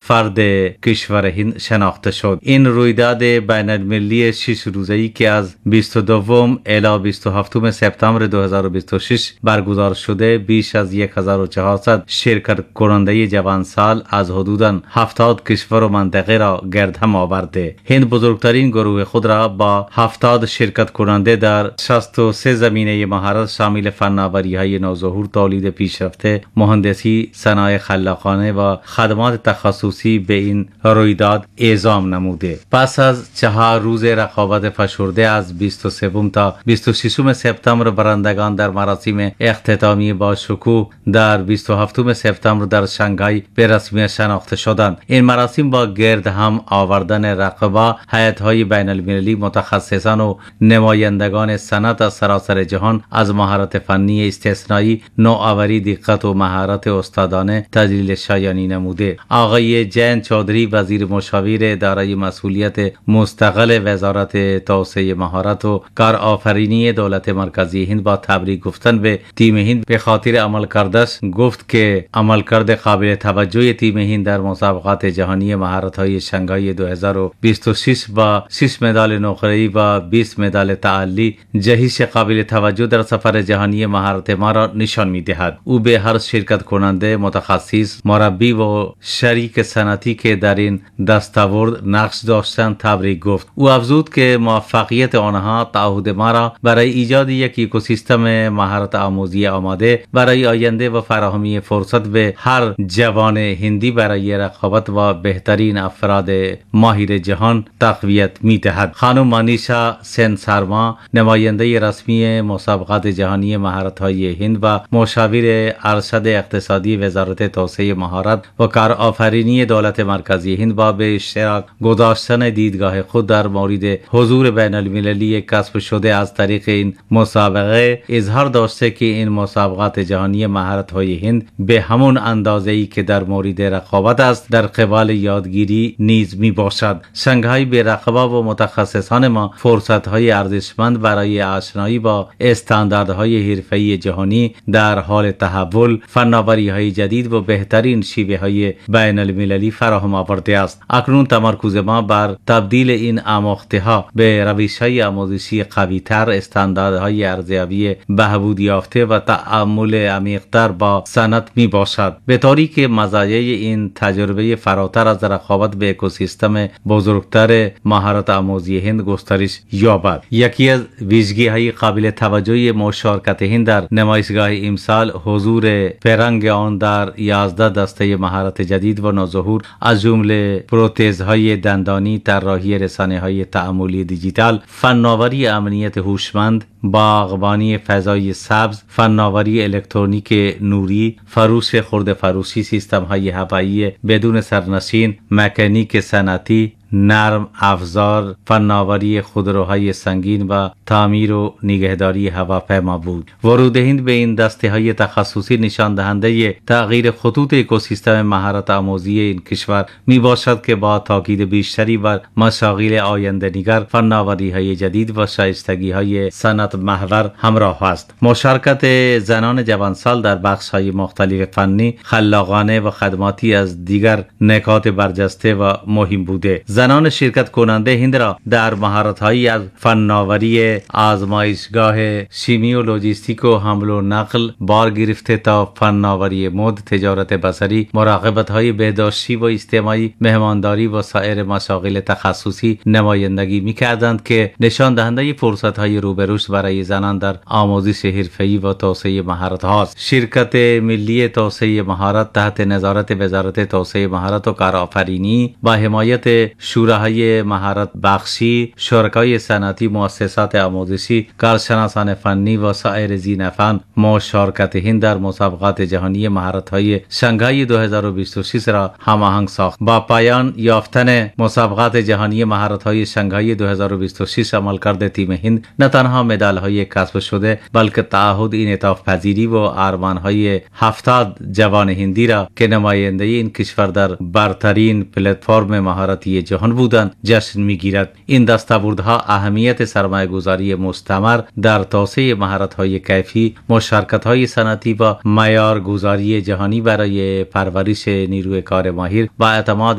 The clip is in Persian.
فرد کشور هند شناخته شد. این رویداد بین المللی 6 روزه‌ای که از 22 الی 27 سپتامبر 2026 برگزار شده بیش از 1400 شرکت کننده جوانسال از حدوداً 70 کشور و منطقه را گرد هم آورده. هند بزرگترین گروه خود را با 70 شرکت کننده در 63 زمینه مهارت شامل فناوری‌های نوظهور، تولید پیشرفته، مهندسی، صنایع خلاقانه و خدمات تخصصی به این رویداد اعزام نموده. پس از 4 روز رقابت فشرده از 23 تا 26 سپتامبر برندگان در مراسم اختتامی با شکوه در 27 سپتامبر در شانگهای به رسمیت شناخته شدند. این مراسم با گرد هم آوردن رقبا، هیئت‌های بین المللی، متخصصان و نمایندگان صنعت از سراسر جهان از مهارت فنی استثنایی، نوآوری، دقت و مهارت استادانه تجلیل شایانی نموده. آقای جین چودری وزیر مشاور دارای مسئولیت مستقل وزارت توسعه مهارت و کارآفرینی دولت مرکزی هند با تبریک گفتن به تیم هند به خاطر عملکردش گفت که عملکرد قابل توجه تیم هند در مسابقات جهانی مهارت‌های شانگهای 2026 با 6 مدال نقره‌ای و 20 مدال تعالی جهش قابل توجه در سفر جهانی مهارت ما را نشان می‌دهد. او به هر شرکت کننده، متخصص، مربی و شریک صنعتی که در این دستاورد نقش داشتند تبریک گفت. او افزود که موفقیت آنها تعهد ما را برای ایجاد یک اکوسیستم مهارت آموزی آماده برای آینده و فراهمی فرصت به هر جوان هندی برای رقابت و بهترین افراد ماهر جهان تقویت می‌دهد. خانم مانیشا سن سرما، نماینده رسمی مسابقات جهانی مهارت‌های هند و مشاور ارشد اقتصادی وزارت توسعه مهارت و کارآفرینی دولت مرکزی هند، با به اشتراک گذاشتن دیدگاه خود در مورد حضور بین المللی کسب شده از طریق این مسابقه اظهار داشته که این مسابقات جهانی مهارت‌های هند به همون اندازه‌ای که در مورد رقابت است در قبال یادگیری نیز می باشد. شانگهای به رقبا و متخصصان ما فرصت‌های ارزشمند برای آشنایی با استانداردهای حرفه‌ای جهانی در حال تحول، فناوری‌های جدید و بهترین شیوه‌های بین المللی فراهم آورده است. اکنون تمرکز ما بر تبدیل این آموخته‌ها به روش‌های آموزشی قوی‌تر، استانداردهای ارزیابی بهبود یافته و تعامل عمیق‌تر با صنعت می باشد، به طوری که مزایای این تجربه فراتر از رقابت به اکوسیستم بزرگتر مهارت آموزی هند گسترش یابد. یکی از ویژگی‌های قابل توجه مشارکت هند در نمایشگاه امسال حضور فرنگ آن در 11 دسته مهارت جدید و نوظهور از جمله پروتزهای دندانی، طراحی رسانه‌های تعاملی دیجیتال، فناوری امنیت هوشمند، باغبانی فضای سبز، فناوری الکترونیک نوری، فروش خرده فروشی، سیستم‌های هوایی بدون سرنشین، مکانیک صنعتی، نرم افزار، فناوری خودروهای سنگین و تعمیر و نگهداری هواپیما بود. ورود هند به این دسته های تخصصی نشان دهنده تغییر خطوط اکوسیستم مهارت آموزی این کشور می باشد که با تاکید بیشتری بر مشاغل آینده نگر، فناوری های جدید و شایستگی های صنعت محور همراه است. مشارکت زنان جوانسال در بخش های مختلف فنی، خلاقانه و خدماتی از دیگر نکات برجسته و مهم بوده. زنان شرکت کننده هند را در مهارت‌هایی از فناوری آزمایشگاه شیمی و لوجستیک و حمل و نقل بار گرفته تا فناوری مد، تجارت بصری، مراقبت‌های بهداشتی و اجتماعی، مهمانداری و سایر مشاغل تخصصی نمایندگی می‌کردند که نشان دهنده فرصت‌های روبروش برای زنان در آموزش حرفه‌ای و توسعه مهارت‌ها است. شرکت ملی توسعه مهارت تحت نظارت وزارت توسعه مهارت و کارآفرینی با حمایت شوراهای مهارت بخشی، شرکای صنعتی، مؤسسات آموزشی، کارشناسان فنی و سایر ذی‌نفعان مشارکت هند در مسابقات جهانی مهارت‌های شانگهای 2026 را هماهنگ ساخت. با پایان یافتن مسابقات جهانی مهارت‌های شانگهای 2026 عملکرد تیم هند نه تنها مدال‌های کسب شده بلکه تعهد انعطاف پذیری و آرمان‌های 70 جوان هندی را که نماینده این کشور در برترین پلتفرم مهارتی جهان بودند جشن می‌گیرد. این دستاوردها اهمیت سرمایه‌گذاری مستمر در توسعه مهارت‌های کیفی، مشارکت‌های صنعتی و معیارگذاری جهانی برای پرورش نیروی کار ماهر و اعتماد